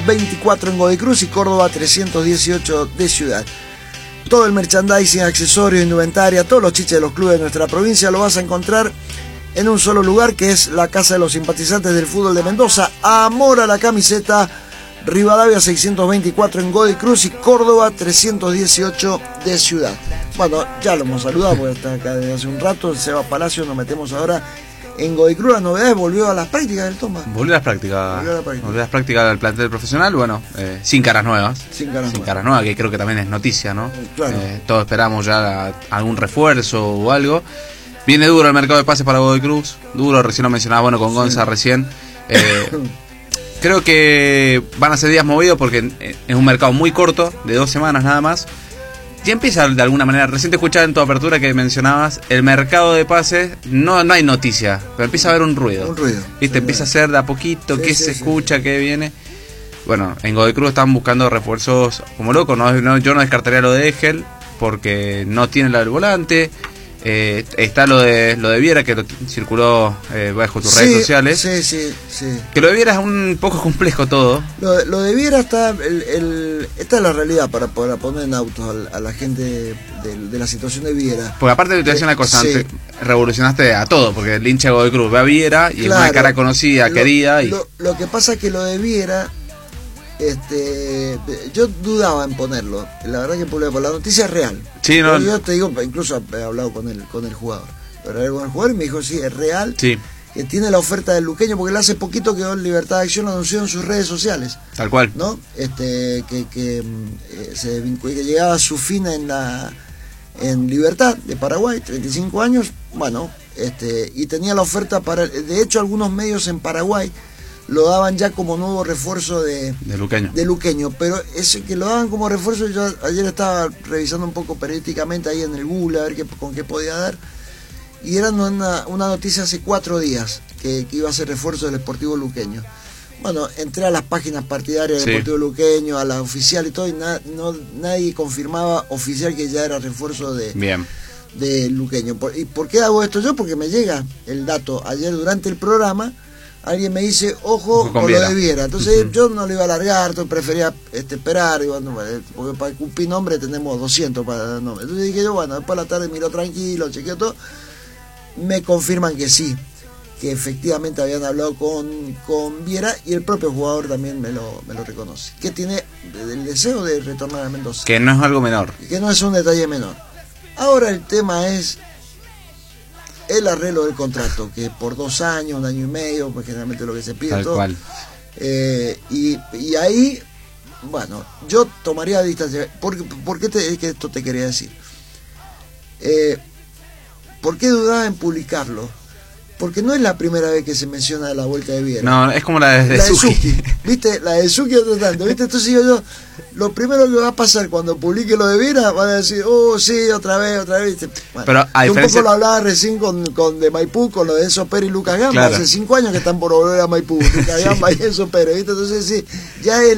624 en Godoy Cruz y Córdoba 318 de Ciudad. Todo el merchandising, accesorios, indumentaria, todos los chiches de los clubes de nuestra provincia lo vas a encontrar en un solo lugar, que es la Casa de los Simpatizantes del Fútbol de Mendoza. Amor a la camiseta, Rivadavia 624 en Godoy Cruz y Córdoba 318 de Ciudad. Bueno, ya lo hemos saludado porque está acá desde hace un rato. Seba Palacio, nos metemos ahora en Godoy Cruz. Las novedades, volvió a las prácticas del Toma. Volvió a las prácticas del plantel profesional, bueno, sin caras nuevas. Sin caras nuevas, que creo que también es noticia, ¿no? Claro. Todos esperamos ya algún refuerzo o algo. Viene duro el mercado de pases para Godoy Cruz, duro, recién lo mencionaba, bueno, con Gonza recién. Creo que van a ser días movidos porque es un mercado muy corto, de 2 semanas nada más. Ya empieza de alguna manera, recién te escuchaba en tu apertura que mencionabas, el mercado de pases, no hay noticia, pero empieza a haber un ruido. ¿Viste? Empieza a ser de a poquito, qué se escucha, qué viene. Bueno, en Godoy Cruz están buscando refuerzos como locos, yo no descartaría lo de Egel, porque no tiene la del volante. Está lo de Viera, que circuló bajo tus redes sociales. Sí. Que lo de Viera es un poco complejo todo. Lo de Viera esta es la realidad para poner en autos a la gente de la situación de Viera. Porque aparte de te decía una cosa, antes revolucionaste a todo, porque el hincha de Godoy Cruz ve a Viera y es una cara conocida, querida. Lo que pasa es que lo de Viera, yo dudaba en ponerlo. La verdad que por la noticia es real. Sí, yo te digo, incluso he hablado con el jugador. Pero con el jugador y me dijo, sí, es real. Sí. Que tiene la oferta del luqueño, porque él hace poquito quedó en Libertad de Acción, lo anunció en sus redes sociales. Tal cual. ¿No? Que llegaba a su fin en Libertad de Paraguay, 35 años. Bueno, y tenía la oferta para. De hecho, algunos medios en Paraguay lo daban ya como nuevo refuerzo de Luqueño, pero ese que lo daban como refuerzo, yo ayer estaba revisando un poco periódicamente ahí en el Google a ver con qué podía dar, y era una noticia hace 4 días que iba a ser refuerzo del Sportivo Luqueño. Bueno, entré a las páginas partidarias del Sportivo Luqueño, a la oficial y todo, y nadie confirmaba oficial que ya era refuerzo de Luqueño. ¿Y por qué hago esto yo? Porque me llega el dato ayer durante el programa. Alguien me dice, ojo con lo de Viera. Entonces yo no lo iba a alargar, prefería esperar, porque para cumplir nombre tenemos 200 para dar nombre. Entonces dije yo, bueno, después de la tarde miro tranquilo, chequeo todo. Me confirman que sí, que efectivamente habían hablado con Viera, y el propio jugador también me lo reconoce. Que tiene el deseo de retornar a Mendoza. Que no es algo menor. Que no es un detalle menor. Ahora el tema es el arreglo del contrato, que por 2 años, 1 año y medio, pues generalmente lo que se pide. Tal todo. Cual. Y ahí, bueno, yo tomaría distancia. ¿Por qué que esto te quería decir? ¿Por qué dudaba en publicarlo? Porque no es la primera vez que se menciona la vuelta de Viera. No, es como la de Suki. ¿Viste? La de Suki otro tanto, ¿viste? Entonces digo yo, lo primero que va a pasar cuando publique lo de Viera, van a decir, sí, otra vez, ¿viste? Bueno, pero a yo un poco lo hablaba recién con de Maipú, con lo de Enzo Pérez y Lucas Gamba. Claro. Hace 5 años que están por volver a Maipú, Lucas Gamba y Enzo Pérez, ¿viste? Entonces sí, ya es